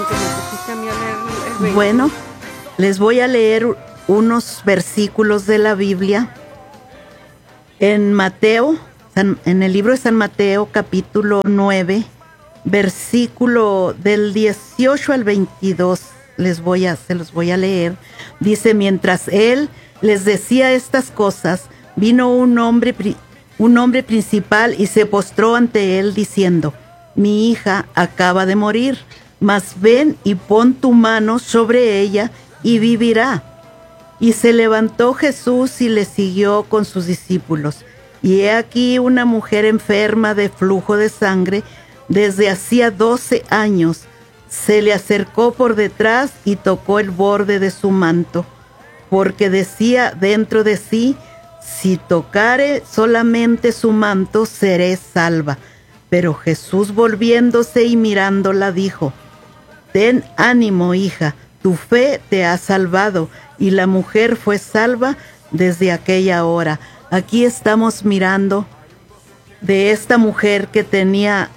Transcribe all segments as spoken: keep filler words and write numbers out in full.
que me pusiste a mí a leer el veinte. Bueno, les voy a leer unos versículos de la Biblia. En Mateo, en el libro de San Mateo, capítulo nueve, versículo del dieciocho al veintidós, les voy a, se los voy a leer. Dice: mientras él les decía estas cosas, vino un hombre, un hombre principal y se postró ante él diciendo: mi hija acaba de morir, mas ven y pon tu mano sobre ella y vivirá. Y se levantó Jesús y le siguió con sus discípulos. Y he aquí una mujer enferma de flujo de sangre desde hacía doce años. Se le acercó por detrás y tocó el borde de su manto, porque decía dentro de sí: si tocare solamente su manto, seré salva. Pero Jesús, volviéndose y mirándola, dijo: ten ánimo, hija, tu fe te ha salvado. Y la mujer fue salva desde aquella hora. Aquí estamos mirando de esta mujer que tenía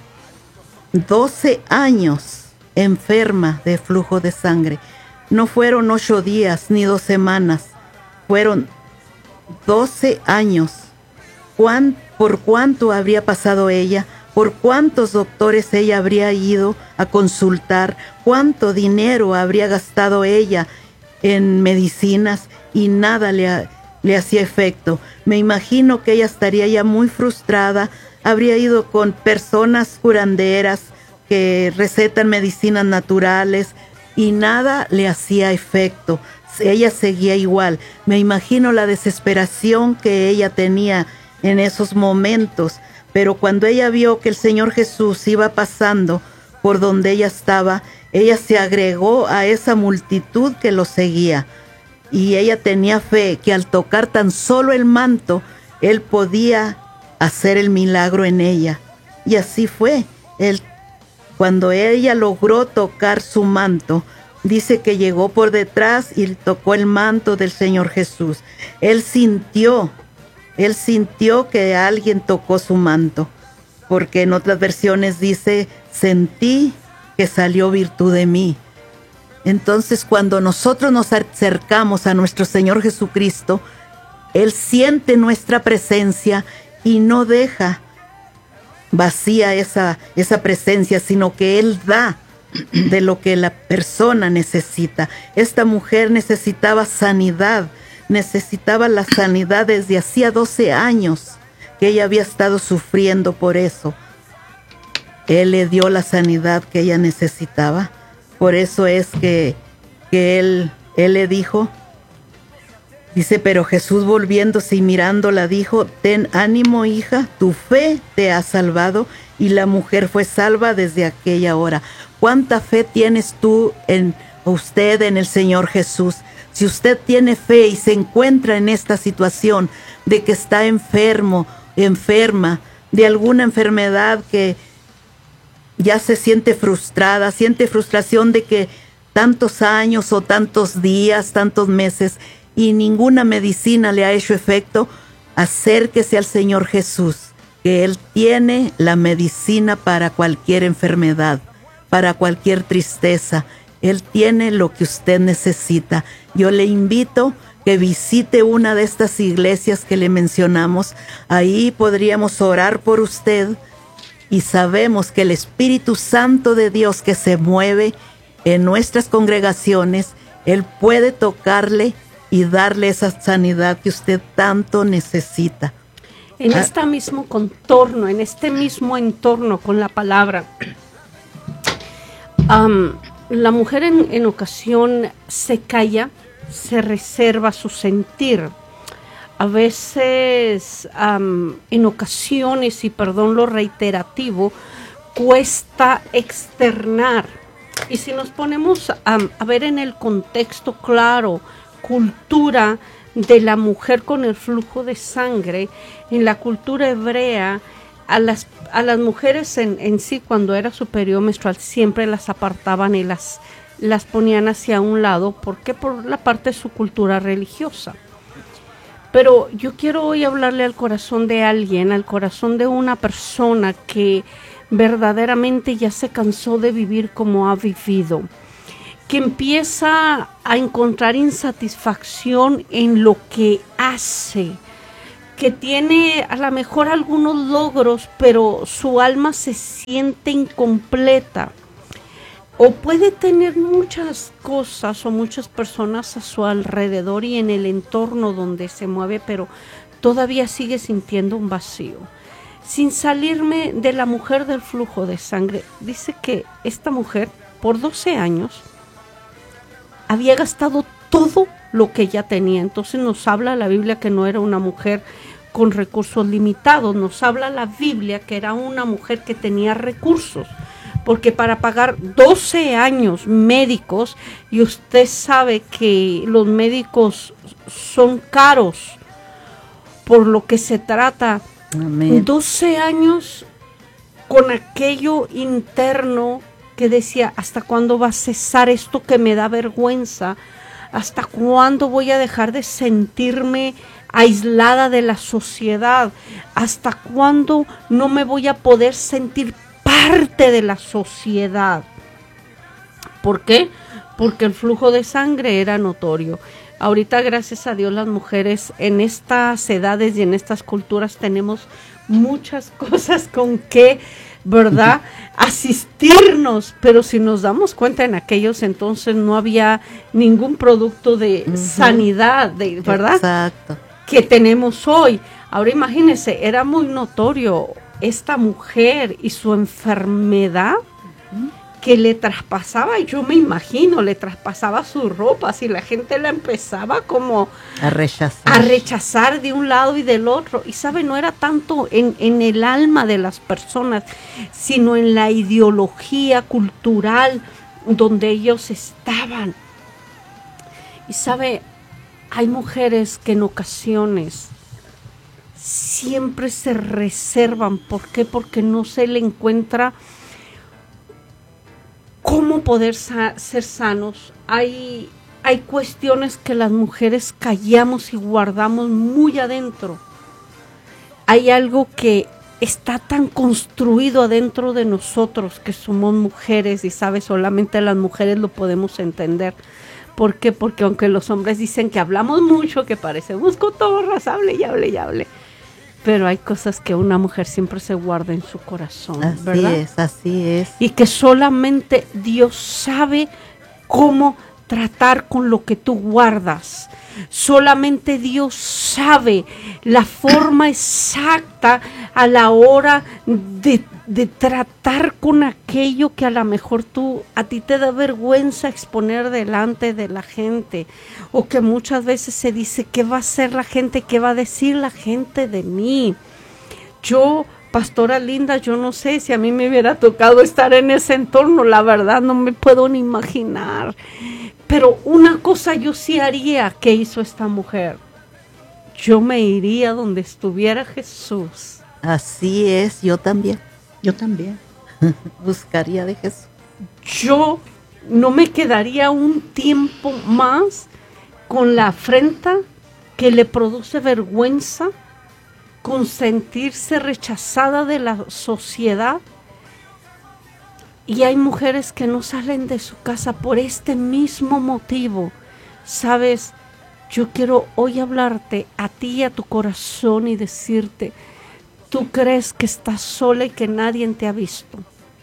doce años enferma de flujo de sangre. No fueron ocho días ni dos semanas, fueron doce años. ¿Cuán, ¿Por cuánto habría pasado ella? ¿Por cuántos doctores ella habría ido a consultar? ¿Cuánto dinero habría gastado ella en medicinas? Y nada le, le hacía efecto. Me imagino que ella estaría ya muy frustrada. Habría ido con personas curanderas que recetan medicinas naturales y nada le hacía efecto. Ella seguía igual. Me imagino la desesperación que ella tenía en esos momentos. Pero cuando ella vio que el Señor Jesús iba pasando por donde ella estaba, ella se agregó a esa multitud que lo seguía. Y ella tenía fe que al tocar tan solo el manto, Él podía hacer el milagro en ella. Y así fue. Él, cuando ella logró tocar su manto, dice que llegó por detrás y tocó el manto del Señor Jesús. Él sintió Él sintió que alguien tocó su manto, porque en otras versiones dice: sentí que salió virtud de mí. Entonces, cuando nosotros nos acercamos a nuestro Señor Jesucristo, Él siente nuestra presencia y no deja vacía esa, esa presencia, sino que Él da de lo que la persona necesita. Esta mujer necesitaba sanidad. Necesitaba la sanidad desde hacía doce años que ella había estado sufriendo por eso. Él le dio la sanidad que ella necesitaba. Por eso es que, que él, él le dijo, dice: pero Jesús, volviéndose y mirándola, dijo: ten ánimo, hija, tu fe te ha salvado. Y la mujer fue salva desde aquella hora. ¿Cuánta fe tienes tú en usted, en el Señor Jesús? Si usted tiene fe y se encuentra en esta situación de que está enfermo, enferma, de alguna enfermedad que ya se siente frustrada, siente frustración de que tantos años o tantos días, tantos meses y ninguna medicina le ha hecho efecto, acérquese al Señor Jesús, que Él tiene la medicina para cualquier enfermedad, para cualquier tristeza. Él tiene lo que usted necesita. Yo le invito que visite una de estas iglesias que le mencionamos. Ahí podríamos orar por usted y sabemos que el Espíritu Santo de Dios que se mueve en nuestras congregaciones, Él puede tocarle y darle esa sanidad que usted tanto necesita. En ah. este mismo contorno, en este mismo entorno con la palabra, um, la mujer en, en ocasión se calla, se reserva su sentir. A veces, um, en ocasiones, y perdón lo reiterativo, cuesta externar. Y si nos ponemos um, a ver en el contexto claro, cultura de la mujer con el flujo de sangre, en la cultura hebrea, A las, a las mujeres en, en sí, cuando era su periodo menstrual, siempre las apartaban y las, las ponían hacia un lado, porque por la parte de su cultura religiosa. Pero yo quiero hoy hablarle al corazón de alguien, al corazón de una persona que verdaderamente ya se cansó de vivir como ha vivido, que empieza a encontrar insatisfacción en lo que hace, que tiene a lo mejor algunos logros, pero su alma se siente incompleta. O puede tener muchas cosas o muchas personas a su alrededor y en el entorno donde se mueve, pero todavía sigue sintiendo un vacío. Sin salirme de la mujer del flujo de sangre, dice que esta mujer por doce años había gastado todo lo que ella tenía. Entonces nos habla la Biblia que no era una mujer con recursos limitados, nos habla la Biblia que era una mujer que tenía recursos. Porque para pagar doce años médicos, y usted sabe que los médicos son caros, por lo que se trata, Amén. doce años con aquello interno que decía, ¿hasta cuándo va a cesar esto que me da vergüenza? ¿Hasta cuándo voy a dejar de sentirme aislada de la sociedad? ¿Hasta cuándo no me voy a poder sentir parte de la sociedad? ¿Por qué? Porque el flujo de sangre era notorio. Ahorita, gracias a Dios, las mujeres en estas edades y en estas culturas tenemos muchas cosas con que, ¿verdad?, asistirnos, pero si nos damos cuenta, en aquellos entonces no había ningún producto de uh-huh. sanidad, de, ¿verdad? Exacto. Que tenemos hoy. Ahora imagínense, era muy notorio esta mujer y su enfermedad que le traspasaba, y yo me imagino, le traspasaba sus ropas y la gente la empezaba como a rechazar, a rechazar de un lado y del otro. Y sabe, no era tanto en, en el alma de las personas, sino en la ideología cultural donde ellos estaban. Y sabe, hay mujeres que en ocasiones siempre se reservan. ¿Por qué? Porque no se le encuentra cómo poder sa- ser sanos. Hay, hay cuestiones que las mujeres callamos y guardamos muy adentro. Hay algo que está tan construido adentro de nosotros, que somos mujeres, y sabe, solamente las mujeres lo podemos entender. ¿Por qué? Porque aunque los hombres dicen que hablamos mucho, que parecemos cotorras, hable y hable y hable, pero hay cosas que una mujer siempre se guarda en su corazón, así ¿verdad? Así es, así es. Y que solamente Dios sabe cómo tratar con lo que tú guardas. Solamente Dios sabe la forma exacta a la hora de, de tratar con aquello que a lo mejor tú, a ti te da vergüenza exponer delante de la gente, o que muchas veces se dice, ¿qué va a hacer la gente? ¿Qué va a decir la gente de mí? Yo, pastora Linda, yo no sé si a mí me hubiera tocado estar en ese entorno, la verdad no me puedo ni imaginar. Pero una cosa yo sí haría que hizo esta mujer. Yo me iría donde estuviera Jesús. Así es, yo también. Yo también. Buscaría de Jesús. Yo no me quedaría un tiempo más con la afrenta que le produce vergüenza, con sentirse rechazada de la sociedad. Y hay mujeres que no salen de su casa por este mismo motivo. Sabes, yo quiero hoy hablarte a ti y a tu corazón y decirte, tú crees que estás sola y que nadie te ha visto.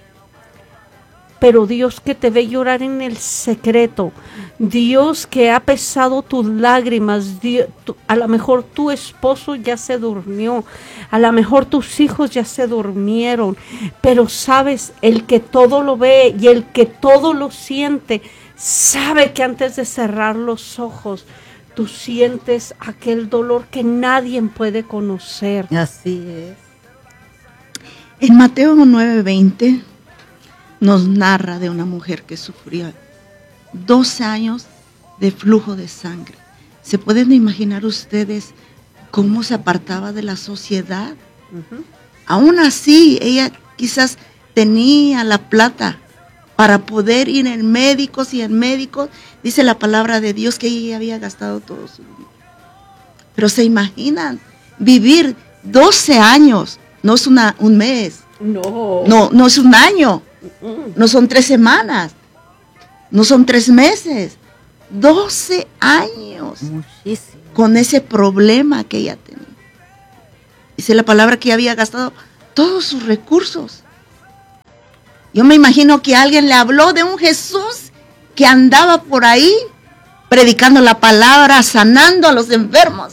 Pero Dios que te ve llorar en el secreto, Dios que ha pesado tus lágrimas, Dios, tu, a lo mejor tu esposo ya se durmió, a lo mejor tus hijos ya se durmieron, pero sabes, el que todo lo ve y el que todo lo siente, sabe que antes de cerrar los ojos, tú sientes aquel dolor que nadie puede conocer. Así es. En Mateo nueve veinte nos narra de una mujer que sufría doce años de flujo de sangre. ¿Se pueden imaginar ustedes cómo se apartaba de la sociedad? Uh-huh. Aún así, ella quizás tenía la plata para poder ir en médicos y en médicos. Dice la palabra de Dios que ella había gastado todo su dinero. Pero se imaginan vivir doce años, no es una, un mes. No. No, no es un año. No son tres semanas. No son tres meses. doce años. Muchísimo. Con ese problema que ella tenía. Dice la palabra que ella había gastado todos sus recursos. Yo me imagino que alguien le habló de un Jesús que andaba por ahí predicando la palabra, sanando a los enfermos.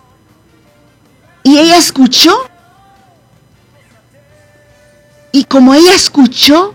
Y ella escuchó. Y como ella escuchó,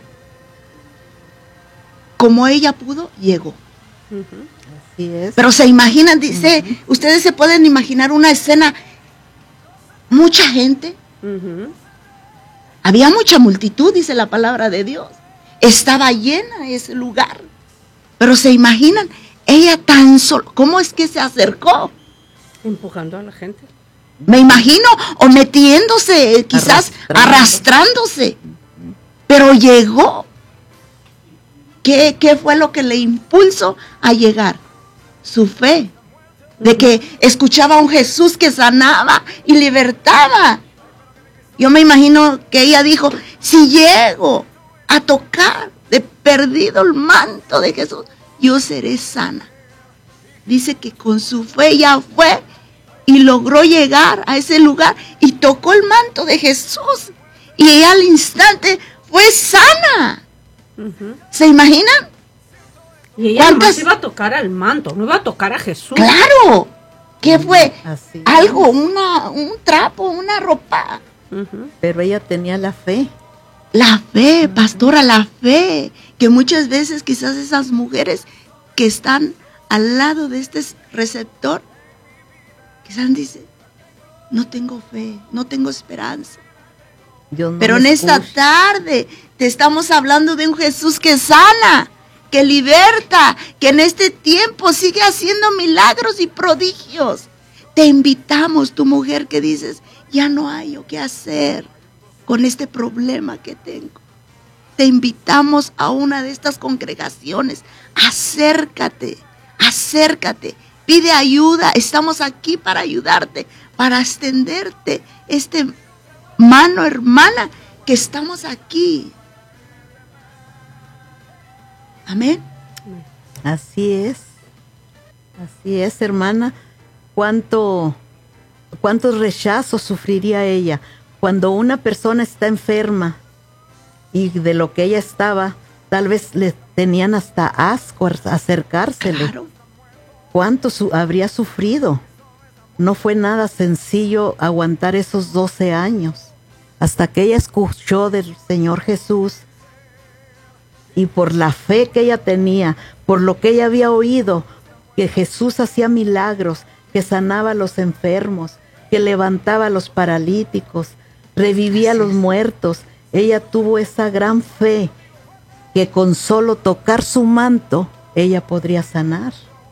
como ella pudo, llegó. Uh-huh. Así es. Pero se imaginan, dice, uh-huh. Ustedes se pueden imaginar una escena, mucha gente. Uh-huh. Había mucha multitud, dice la palabra de Dios. Estaba llena ese lugar. Pero se imaginan, ella tan solo, ¿cómo es que se acercó? Empujando a la gente. Me imagino, o metiéndose, quizás Arrastrando. arrastrándose. Pero llegó. ¿Qué, ¿Qué fue lo que le impulsó a llegar? Su fe. De que escuchaba a un Jesús que sanaba y libertaba. Yo me imagino que ella dijo, si llego a tocar de perdido el manto de Jesús, yo seré sana. Dice que con su fe ella fue y logró llegar a ese lugar y tocó el manto de Jesús. Y ella al instante fue sana. Uh-huh. ¿Se imaginan? Y ella nomás iba a tocar al manto, no iba a tocar a Jesús. ¡Claro! ¿Qué fue? Así. Algo, una, un trapo, una ropa. Uh-huh. Pero ella tenía la fe. La fe, pastora, la fe. Que muchas veces quizás esas mujeres que están al lado de este receptor, quizás dicen, no tengo fe, no tengo esperanza. Dios no Pero en esta escucha. tarde te estamos hablando de un Jesús que sana, que liberta, que en este tiempo sigue haciendo milagros y prodigios. Te invitamos, tu mujer que dices, ya no hay yo qué hacer con este problema que tengo. Te invitamos a una de estas congregaciones. Acércate, acércate, pide ayuda. Estamos aquí para ayudarte, para extenderte este mano, hermana, que estamos aquí. Amén. Así es, así es, hermana. ¿Cuánto, cuántos rechazos sufriría ella cuando una persona está enferma y de lo que ella estaba, tal vez le tenían hasta asco acercársele? Claro. ¿Cuánto su, habría sufrido? No fue nada sencillo aguantar esos doce años, hasta que ella escuchó del Señor Jesús. Y por la fe que ella tenía, por lo que ella había oído, que Jesús hacía milagros, que sanaba a los enfermos, que levantaba a los paralíticos, revivía a los muertos, ella tuvo esa gran fe que con solo tocar su manto, ella podría sanar.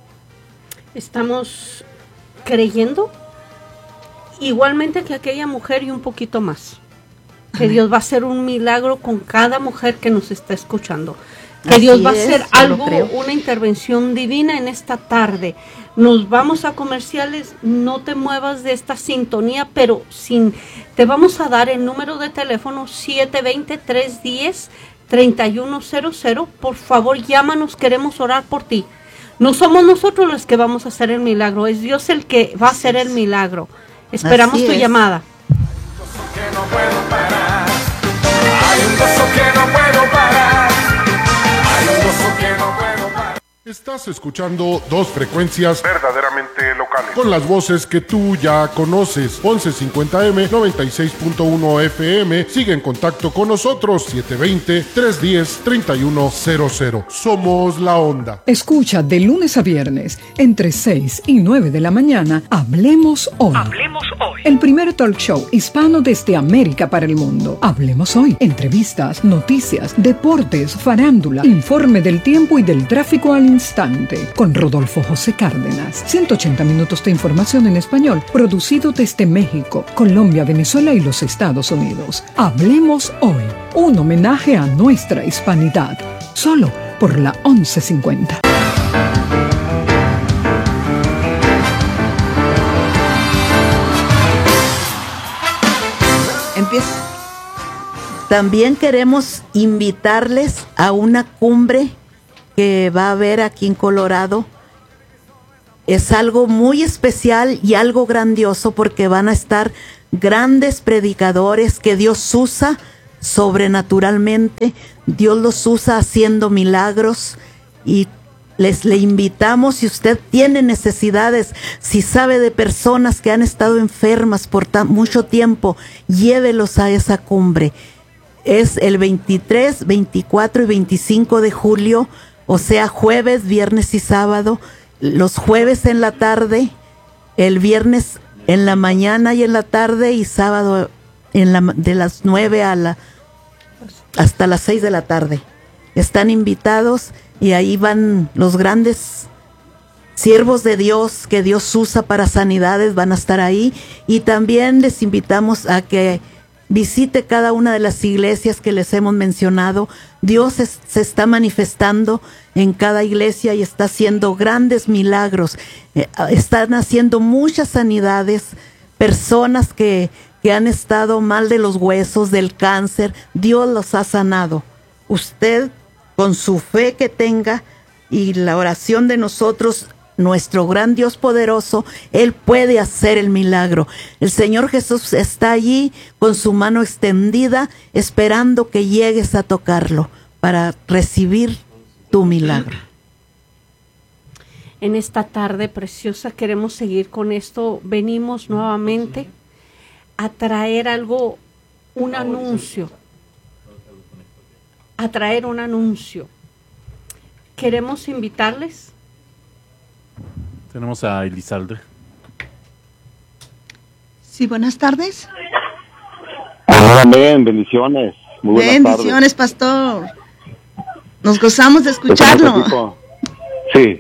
Estamos creyendo igualmente que aquella mujer y un poquito más. Que Dios va a hacer un milagro con cada mujer que nos está escuchando. Que Así Dios va a es, hacer algo, una intervención divina en esta tarde. Nos vamos a comerciales, no te muevas de esta sintonía, pero sin, te vamos a dar el número de teléfono siete dos cero, tres uno cero, tres uno cero cero. Por favor, llámanos, queremos orar por ti. No somos nosotros los que vamos a hacer el milagro, es Dios el que va a hacer el milagro. Esperamos Así tu es. llamada. Que no puedo parar. Hay un gozo que no puedo parar. Hay un gozo que no puedo parar. Estás escuchando dos frecuencias Verdaderamente locales. con las voces que tú ya conoces. once cincuenta eme, noventa y seis punto uno F M. Sigue en contacto con nosotros. siete dos cero, tres uno cero, tres uno cero cero. Somos la onda. Escucha de lunes a viernes, entre seis y nueve de la mañana, Hablemos Hoy. Hablemos Hoy. El primer talk show hispano desde América para el mundo. Hablemos Hoy. Entrevistas, noticias, deportes, farándula, informe del tiempo y del tráfico al instante. Con Rodolfo José Cárdenas. ciento ochenta minutos de información en español, producido desde México, Colombia, Venezuela y los Estados Unidos. Hablemos Hoy. Un homenaje a nuestra hispanidad. Solo por la once cincuenta. Empieza. también queremos invitarles a una cumbre que va a haber aquí en Colorado. Es algo muy especial y algo grandioso porque van a estar grandes predicadores que Dios usa sobrenaturalmente. Dios los usa haciendo milagros y les le invitamos, si usted tiene necesidades, si sabe de personas que han estado enfermas por tan, mucho tiempo, llévelos a esa cumbre. Es el veintitrés, veinticuatro y veinticinco de julio, o sea, jueves, viernes y sábado. Los jueves en la tarde, el viernes en la mañana y en la tarde, y sábado en la, de las nueve a la, hasta las seis de la tarde. Están invitados. Y ahí van los grandes siervos de Dios que Dios usa para sanidades, van a estar ahí. Y también les invitamos a que visite cada una de las iglesias que les hemos mencionado. Dios es, se está manifestando en cada iglesia y está haciendo grandes milagros. Eh, están haciendo muchas sanidades. Personas que, que han estado mal de los huesos, del cáncer, Dios los ha sanado. Usted, con su fe que tenga y la oración de nosotros, nuestro gran Dios poderoso, Él puede hacer el milagro. El Señor Jesús está allí con su mano extendida, esperando que llegues a tocarlo para recibir tu milagro. En esta tarde preciosa queremos seguir con esto. Venimos nuevamente a traer algo, un anuncio. a traer un anuncio. Queremos invitarles. Tenemos a Elizalde. Sí, buenas tardes. Amén, bendiciones. Muy buenas bendiciones, tardes. Pastor. Nos gozamos de escucharlo. Estamos con... Sí.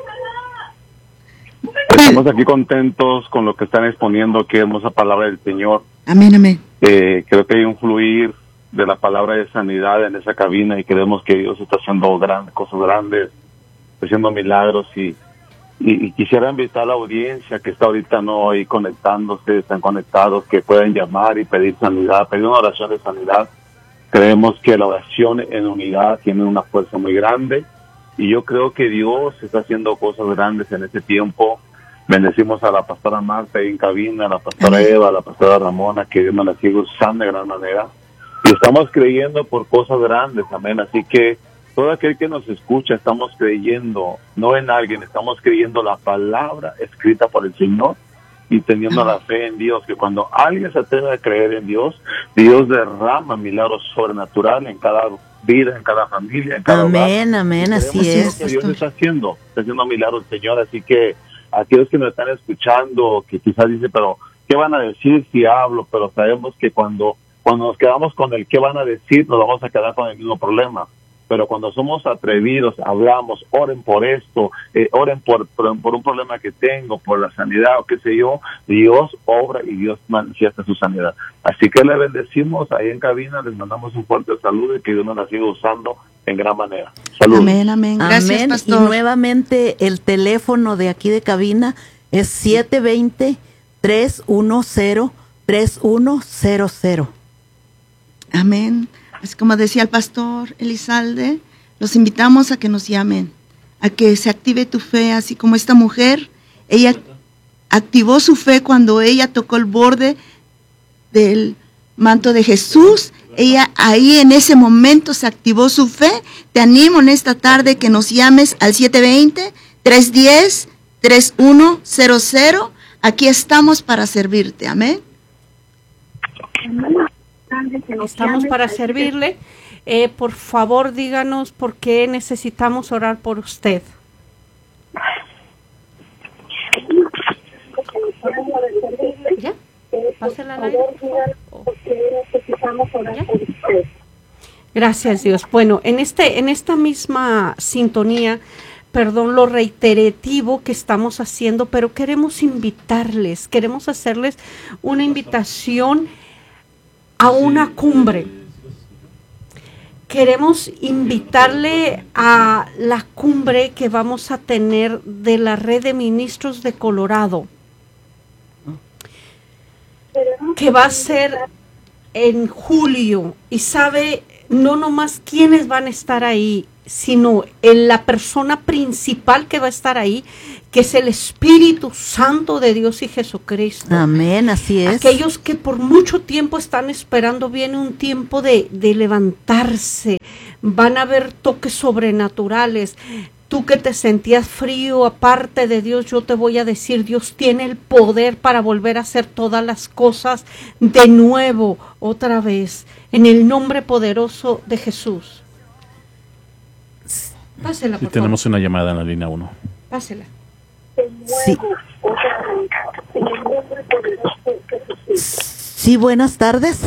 Estamos aquí contentos con lo que están exponiendo. Qué hermosa palabra del Señor. Amén, amén. Eh, creo que hay un fluir de la palabra de sanidad en esa cabina y creemos que Dios está haciendo grandes, cosas grandes, está haciendo milagros y, y, y quisiera invitar a la audiencia que está ahorita no ahí conectándose, están conectados, que pueden llamar y pedir sanidad, pedir una oración de sanidad. Creemos que la oración en unidad tiene una fuerza muy grande y yo creo que Dios está haciendo cosas grandes en este tiempo. Bendecimos a la pastora Marta ahí en cabina, a la pastora Eva, a la pastora Ramona, que Dios nos la sigue usando de gran manera. Y estamos creyendo por cosas grandes, amén. Así que todo aquel que nos escucha, estamos creyendo, no en alguien, estamos creyendo la palabra escrita por el Señor y teniendo la fe en Dios, que cuando alguien se atreve a creer en Dios, Dios derrama milagros sobrenaturales en cada vida, en cada familia, en cada amén, hogar. amén, así es. Que Dios está haciendo, está haciendo milagros, Señor. Así que aquellos que nos están escuchando, que quizás dicen, pero ¿qué van a decir si hablo? Pero sabemos que cuando Cuando nos quedamos con el qué van a decir, nos vamos a quedar con el mismo problema. Pero cuando somos atrevidos, hablamos, oren por esto, eh, oren por, por, por un problema que tengo, por la sanidad o qué sé yo, Dios obra y Dios manifiesta su sanidad. Así que le bendecimos ahí en cabina, les mandamos un fuerte saludo y que Dios nos la siga usando en gran manera. Saludos. Amén, amén. Gracias, amén. Pastor. Y nuevamente el teléfono de aquí de cabina es siete dos cero, tres uno cero, tres uno cero cero. Amén. Así como decía el pastor Elizalde, los invitamos a que nos llamen, a que se active tu fe, así como esta mujer, ella activó su fe cuando ella tocó el borde del manto de Jesús. Ella ahí en ese momento se activó su fe. Te animo en esta tarde que nos llames al siete dos cero, tres uno cero, tres uno cero cero. Aquí estamos para servirte. Amén. Estamos para servirle. Eh, por favor, díganos por qué necesitamos orar por usted. ¿Ya? Pásela al aire. ¿Ya? Gracias, Dios. Bueno, en este, en esta misma sintonía, perdón lo reiterativo que estamos haciendo, pero queremos invitarles, queremos hacerles una invitación a una cumbre. Queremos invitarle a la cumbre que vamos a tener de la Red de Ministros de Colorado, que va a ser en julio y sabe no nomás quiénes van a estar ahí, sino en la persona principal que va a estar ahí, que es el Espíritu Santo de Dios y Jesucristo. Amén, así es. Aquellos que por mucho tiempo están esperando, viene un tiempo de, de levantarse, van a haber toques sobrenaturales. Tú que te sentías frío, aparte de Dios, yo te voy a decir, Dios tiene el poder para volver a hacer todas las cosas de nuevo, otra vez, en el nombre poderoso de Jesús. Pásela, por Y tenemos favor. una llamada en la línea uno. Pásela. Sí. Sí, buenas tardes.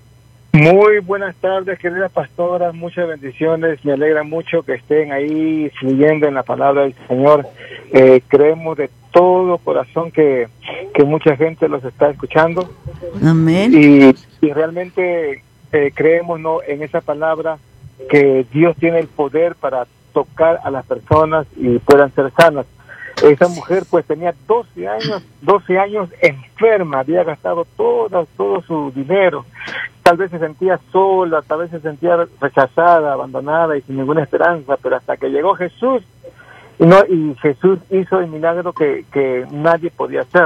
Muy buenas tardes, queridas pastoras, muchas bendiciones, me alegra mucho que estén ahí fluyendo en la palabra del Señor. Eh, creemos de todo corazón que, que mucha gente los está escuchando. Amén. Y, y realmente eh, creemos no en esa palabra que Dios tiene el poder para tocar a las personas y puedan ser sanas. Esa mujer pues tenía doce años, doce años enferma, había gastado todo, todo su dinero, tal vez se sentía sola, tal vez se sentía rechazada, abandonada y sin ninguna esperanza, pero hasta que llegó Jesús, y, no, y Jesús hizo el milagro que, que nadie podía hacer,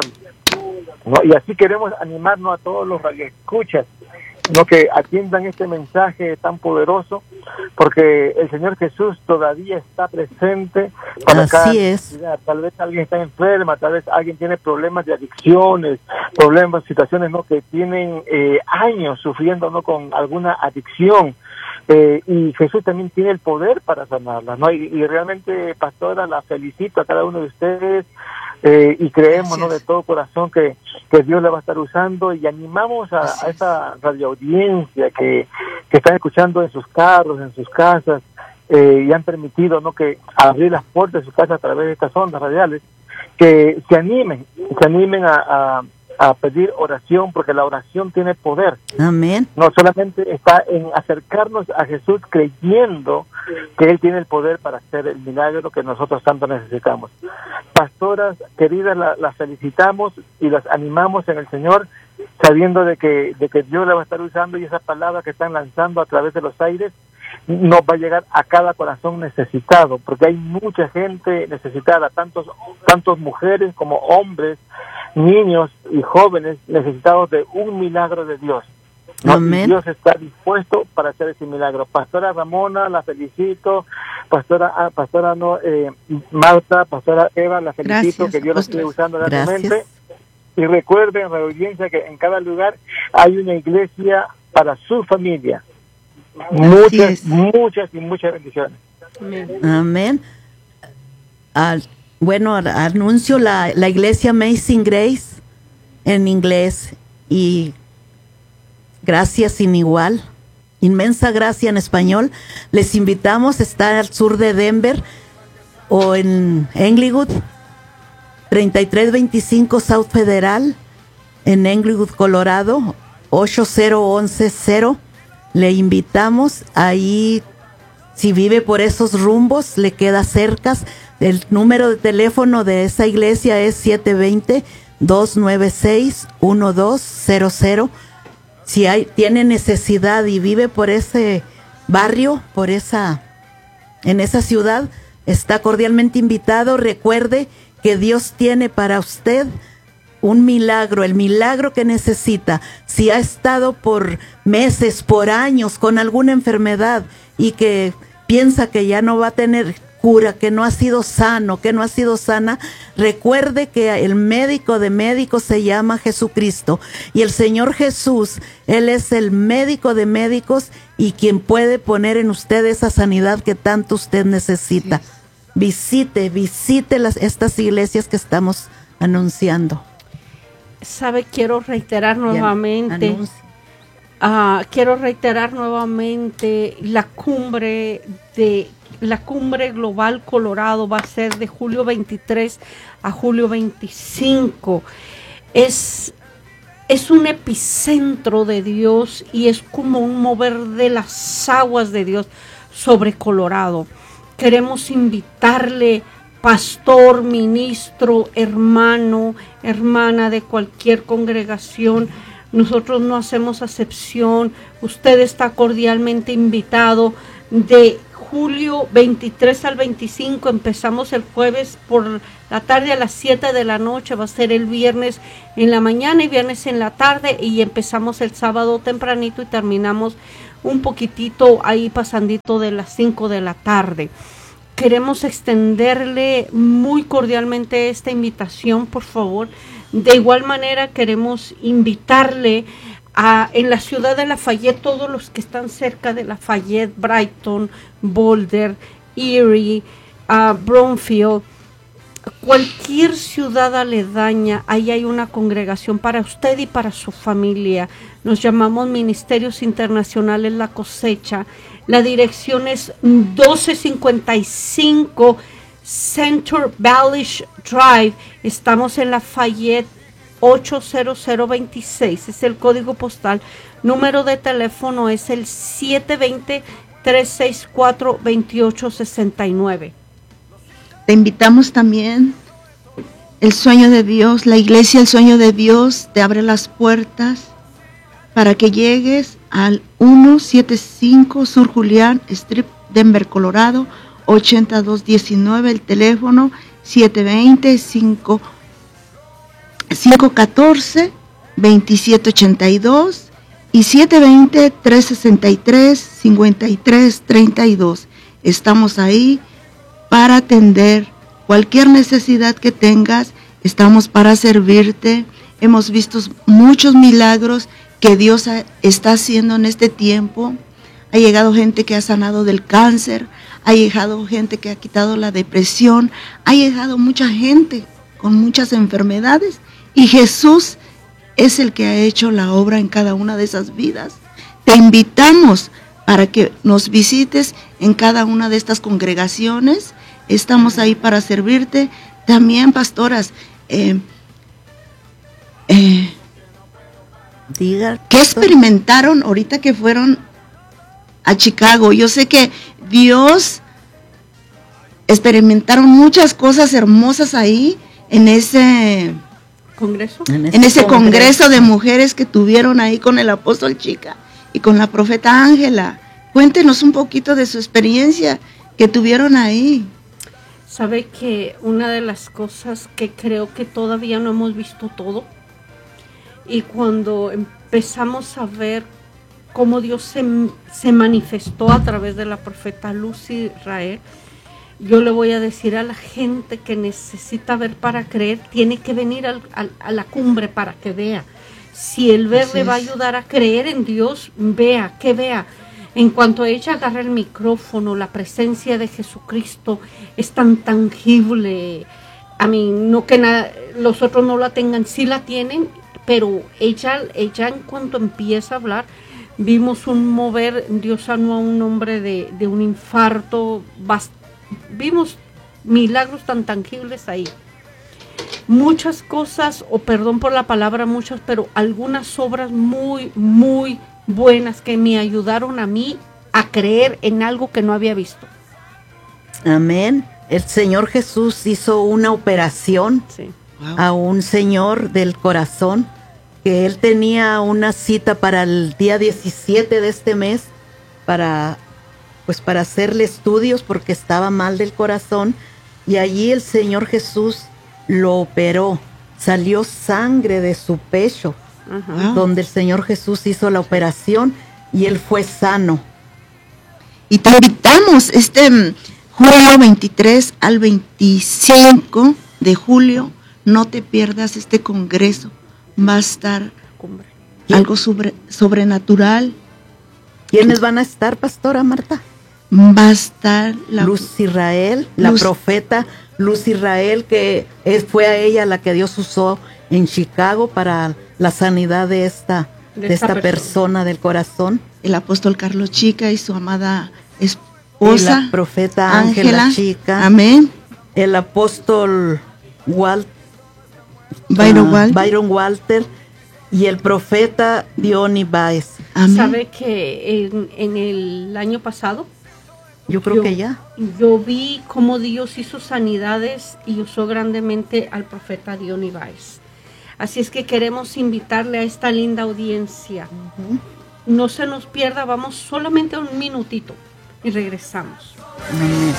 ¿no? Y así queremos animarnos a todos los radioescuchas, no, que atiendan este mensaje tan poderoso, porque el Señor Jesús todavía está presente para Así cada es. necesidad. Tal vez alguien está enferma, tal vez alguien tiene problemas de adicciones, problemas, situaciones no que tienen eh, años sufriendo no con alguna adicción. Eh, y Jesús también tiene el poder para sanarla, ¿no? Y, y realmente, pastora, la felicito a cada uno de ustedes. Eh, y creemos ¿no? de todo corazón que, que Dios la va a estar usando y animamos a, a esa radioaudiencia que, que están escuchando en sus carros, en sus casas, eh, y han permitido no que abrir las puertas de su casa a través de estas ondas radiales, que se animen, se animen a, a, a pedir oración, porque la oración tiene poder. Amén. No solamente está en acercarnos a Jesús creyendo que Él tiene el poder para hacer el milagro que nosotros tanto necesitamos. Pastoras queridas, las la felicitamos y las animamos en el Señor, sabiendo de que, de que Dios la va a estar usando, y esa palabra que están lanzando a través de los aires nos va a llegar a cada corazón necesitado, porque hay mucha gente necesitada, tantos, tantos mujeres como hombres, niños y jóvenes necesitados de un milagro de Dios, ¿no? Amén. Y Dios está dispuesto para hacer ese milagro. Pastora Ramona, la felicito. Pastora, ah, pastora no, eh, Marta, pastora Eva, la felicito. Gracias, que Dios la apóstol. esté usando Gracias. grandemente. Y recuerden, la audiencia, que en cada lugar hay una iglesia para su familia. Muchas, es. muchas y muchas bendiciones. Amén. Amén. Al- bueno, a- anuncio la, la iglesia Amazing Grace en inglés y gracia sin igual, inmensa gracia en español. Les invitamos, está al sur de Denver o en Englewood, treinta y tres veinticinco South Federal, en Englewood, Colorado, ocho cero once cero. Le invitamos ahí. Si vive por esos rumbos, le queda cerca. El número de teléfono de esa iglesia es siete dos cero, dos nueve seis, uno dos cero cero. Si hay, tiene necesidad y vive por ese barrio, por esa, en esa ciudad, está cordialmente invitado. Recuerde que Dios tiene para usted un milagro, el milagro que necesita. Si ha estado por meses, por años con alguna enfermedad y que piensa que ya no va a tener cura, que no ha sido sano, que no ha sido sana, recuerde que el médico de médicos se llama Jesucristo, y el Señor Jesús, Él es el médico de médicos y quien puede poner en usted esa sanidad que tanto usted necesita. Visite, visite las, estas iglesias que estamos anunciando. Sabe, quiero reiterar nuevamente, Anuncio. ah, quiero reiterar nuevamente la cumbre de la cumbre global Colorado va a ser de julio veintitrés a julio veinticinco. Es es un epicentro de Dios y es como un mover de las aguas de Dios sobre Colorado. Queremos invitarle, pastor, ministro, hermano, hermana de cualquier congregación, nosotros no hacemos acepción, usted está cordialmente invitado. De julio veintitrés al veinticinco, empezamos el jueves por la tarde a las siete de la noche, va a ser el viernes en la mañana y viernes en la tarde, y empezamos el sábado tempranito y terminamos un poquitito ahí pasandito de las cinco de la tarde. Queremos extenderle muy cordialmente esta invitación, por favor. De igual manera queremos invitarle a, en la ciudad de Lafayette, todos los que están cerca de Lafayette, Brighton, Boulder, Erie, uh, Brownfield, cualquier ciudad aledaña, ahí hay una congregación para usted y para su familia. Nos llamamos Ministerios Internacionales La Cosecha. La dirección es doce cincuenta y cinco Center Valley Drive. Estamos en Lafayette, ocho cero cero veintiséis, es el código postal. Número de teléfono es el siete dos cero, tres seis cuatro, dos ocho seis nueve. Te invitamos también, el sueño de Dios, la iglesia El Sueño de Dios te abre las puertas para que llegues al ciento setenta y cinco Sur Julián Street, Denver, Colorado, ochenta y dos diecinueve, el teléfono siete dos cero, cinco cinco uno cuatro, dos siete ocho dos y siete dos cero, tres seis tres, cinco tres tres dos. Estamos ahí para atender cualquier necesidad que tengas, estamos para servirte. Hemos visto muchos milagros que Dios está haciendo en este tiempo. Ha llegado gente que ha sanado del cáncer, ha llegado gente que ha quitado la depresión, ha llegado mucha gente con muchas enfermedades, y Jesús es el que ha hecho la obra en cada una de esas vidas. Te invitamos para que nos visites en cada una de estas congregaciones. Estamos ahí para servirte. También, pastoras, eh, eh, Diga, ¿qué experimentaron ahorita que fueron a Chicago? Yo sé que Dios experimentaron muchas cosas hermosas ahí en ese ¿Congreso? En ese, en ese congreso. congreso de mujeres que tuvieron ahí con el apóstol Chica y con la profeta Ángela. Cuéntenos un poquito de su experiencia que tuvieron ahí. Sabe que una de las cosas que creo que todavía no hemos visto todo, y cuando empezamos a ver cómo Dios se, se manifestó a través de la profeta Lucy Israel, yo le voy a decir a la gente que necesita ver para creer, tiene que venir al, al, a la cumbre para que vea. Si el ver le va a ayudar a creer en Dios, vea, que vea. En cuanto ella agarra el micrófono, la presencia de Jesucristo es tan tangible. A mí, no que nada, los otros no la tengan, sí la tienen, pero ella, ella en cuanto empieza a hablar, vimos un mover. Dios sanó a un hombre de, de un infarto, bastante. Vimos milagros tan tangibles ahí. Muchas cosas, o perdón por la palabra muchas, pero algunas obras muy, muy buenas que me ayudaron a mí a creer en algo que no había visto. Amén. El Señor Jesús hizo una operación sí. wow. a un señor del corazón, que él tenía una cita para el día diecisiete de este mes para... pues para hacerle estudios porque estaba mal del corazón, y allí el Señor Jesús lo operó. Salió sangre de su pecho, uh-huh. donde el Señor Jesús hizo la operación y él fue sano. Y te invitamos este julio veintitrés al veinticinco de julio, no te pierdas este congreso, va a estar algo sobre, sobrenatural. ¿Quiénes van a estar, pastora Marta? Va a estar la Luz Israel, Luz. la profeta Luz Israel, que es, fue a ella la que Dios usó en Chicago para la sanidad de esta, de, de esta, esta persona. persona del corazón. El apóstol Carlos Chica y su amada esposa, y la profeta Ángela Chica. Amén. El apóstol Walt, Byron, uh, Walter. Byron Walter y el profeta Diony Baez. Amén. ¿Sabe que en, en el año pasado? Yo creo yo, que ya. Yo vi cómo Dios hizo sanidades y usó grandemente al profeta Diony Baez. Así es que queremos invitarle a esta linda audiencia. Uh-huh. No se nos pierda, vamos solamente un minutito y regresamos. Uh-huh.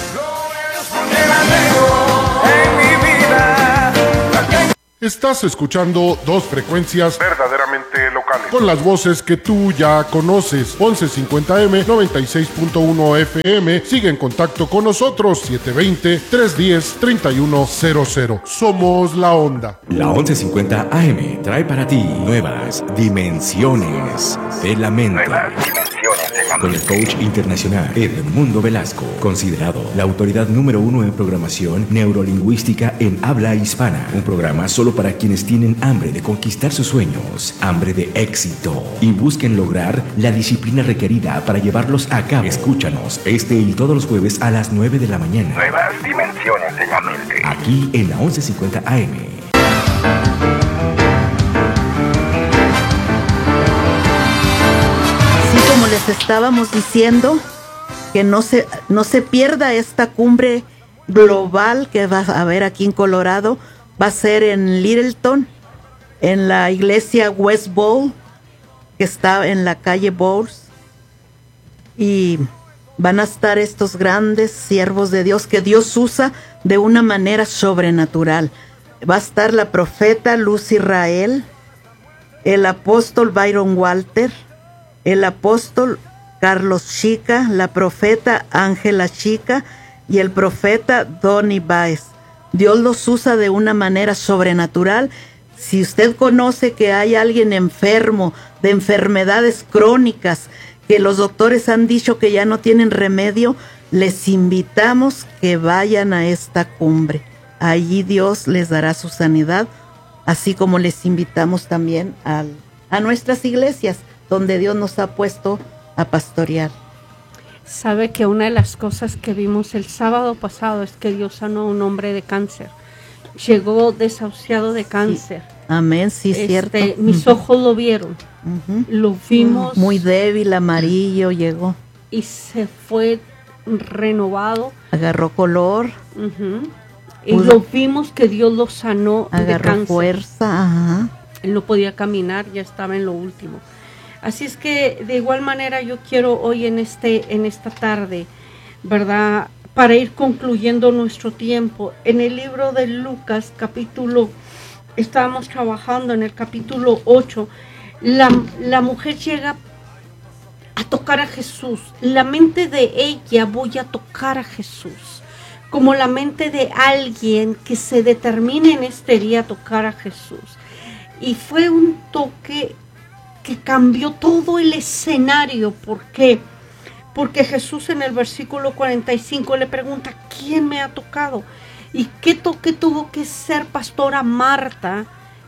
Estás escuchando dos frecuencias verdaderamente locales, con las voces que tú ya conoces. once cincuenta eme, noventa y seis punto uno efe eme. Sigue en contacto con nosotros. siete dos cero, tres uno cero, tres uno cero cero. Somos La Onda. La once cincuenta A M trae para ti nuevas dimensiones de la mente. Con el coach internacional Edmundo Velasco, considerado la autoridad número uno en programación neurolingüística en habla hispana. Un programa solo para quienes tienen hambre de conquistar sus sueños, hambre de éxito y busquen lograr la disciplina requerida para llevarlos a cabo. Escúchanos este y todos los jueves a las nueve de la mañana. Nuevas dimensiones de la mente. Aquí en la once cincuenta A M. Como les estábamos diciendo, que no se, no se pierda esta cumbre global que va a haber aquí en Colorado. Va a ser en Littleton, en la iglesia West Bowl, que está en la calle Bowles. Y van a estar estos grandes siervos de Dios que Dios usa de una manera sobrenatural. Va a estar la profeta Luz Israel, el apóstol Byron Walter, el apóstol Carlos Chica, la profeta Ángela Chica y el profeta Donny Baez. Dios los usa de una manera sobrenatural. Si usted conoce que hay alguien enfermo de enfermedades crónicas que los doctores han dicho que ya no tienen remedio, les invitamos que vayan a esta cumbre. Allí Dios les dará su sanidad, así como les invitamos también a, a nuestras iglesias, donde Dios nos ha puesto a pastorear. Sabe que una de las cosas que vimos el sábado pasado es que Dios sanó a un hombre de cáncer. Llegó desahuciado de cáncer. Sí. Amén, sí, este, cierto. Mis uh-huh. ojos lo vieron. Uh-huh. Lo vimos. Muy débil, amarillo, llegó. Y se fue renovado. Agarró color. Uh-huh. Y lo vimos que Dios lo sanó de cáncer. Agarró fuerza. Ajá. Él no podía caminar, ya estaba en lo último. Así es que de igual manera yo quiero hoy en este en esta tarde, ¿verdad? Para ir concluyendo nuestro tiempo, en el libro de Lucas, capítulo, estábamos trabajando en el capítulo ocho, la, la mujer llega a tocar a Jesús. La mente de ella, voy a tocar a Jesús, como la mente de alguien que se determina en este día a tocar a Jesús. Y fue un toque que cambió todo el escenario. ¿Por qué? Porque Jesús en el versículo cuarenta y cinco le pregunta, ¿quién me ha tocado? ¿Y qué toque tuvo que ser pastora Marta?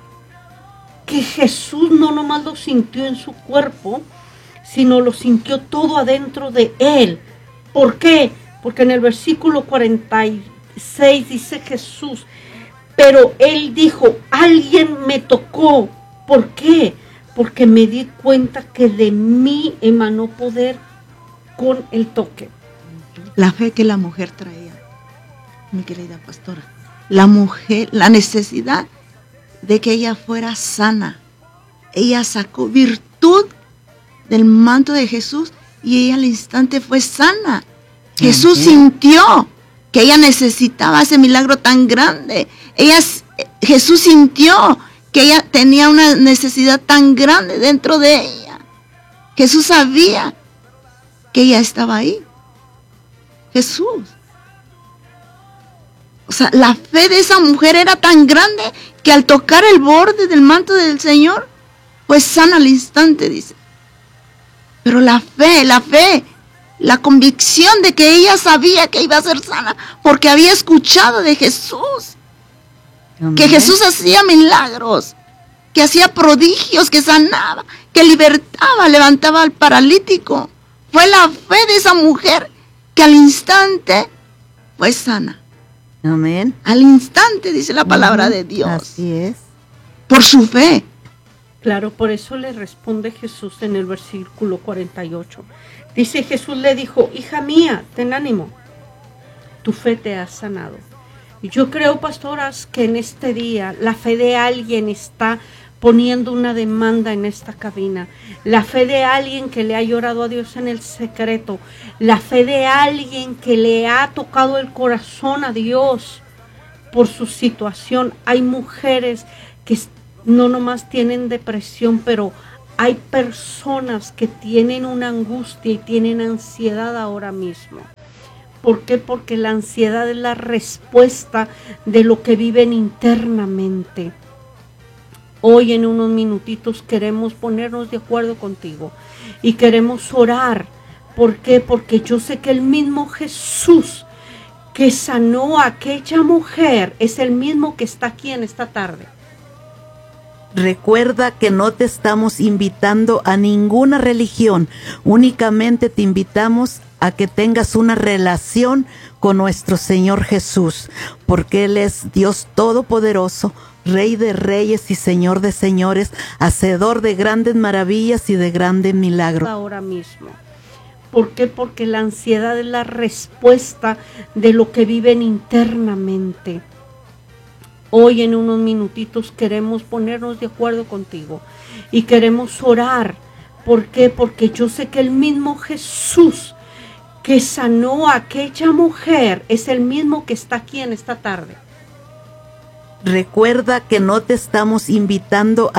Que Jesús no nomás lo sintió en su cuerpo, sino lo sintió todo adentro de él. ¿Por qué? Porque en el versículo cuarenta y seis dice Jesús, pero él dijo, alguien me tocó. ¿Por qué? Porque me di cuenta que de mí emanó poder con el toque. La fe que la mujer traía, mi querida pastora. La mujer, la necesidad de que ella fuera sana. Ella sacó virtud del manto de Jesús y ella al instante fue sana. Jesús sintió que ella necesitaba ese milagro tan grande. Ella, Jesús sintió que ella tenía una necesidad tan grande dentro de ella. Jesús sabía que ella estaba ahí. Jesús. O sea, la fe de esa mujer era tan grande que al tocar el borde del manto del Señor, fue sana al instante, dice. Pero la fe, la fe, la convicción de que ella sabía que iba a ser sana, porque había escuchado de Jesús. Amén. Que Jesús hacía milagros, que hacía prodigios, que sanaba, que libertaba, levantaba al paralítico. Fue la fe de esa mujer que al instante fue sana. Amén. Al instante, dice la palabra uh-huh. de Dios. Así es. Por su fe. Claro, por eso le responde Jesús en el versículo cuarenta y ocho. Dice, Jesús le dijo, hija mía, ten ánimo, tu fe te ha sanado. Yo creo, pastoras, que en este día la fe de alguien está poniendo una demanda en esta cabina, la fe de alguien que le ha llorado a Dios en el secreto, la fe de alguien que le ha tocado el corazón a Dios por su situación. Hay mujeres que no nomás tienen depresión, pero hay personas que tienen una angustia y tienen ansiedad ahora mismo. ¿Por qué? Porque la ansiedad es la respuesta de lo que viven internamente. Hoy en unos minutitos queremos ponernos de acuerdo contigo y queremos orar. ¿Por qué? Porque yo sé que el mismo Jesús que sanó a aquella mujer es el mismo que está aquí en esta tarde. Recuerda que no te estamos invitando a ninguna religión, únicamente te invitamos a que tengas una relación con nuestro Señor Jesús, porque Él es Dios Todopoderoso, Rey de reyes y Señor de señores, hacedor de grandes maravillas y de grandes milagros. Ahora mismo. ¿Por qué? Porque la ansiedad es la respuesta de lo que viven internamente. Hoy en unos minutitos queremos ponernos de acuerdo contigo y queremos orar. ¿Por qué? Porque yo sé que el mismo Jesús que sanó a aquella mujer es el mismo que está aquí en esta tarde. Recuerda que no te estamos invitando a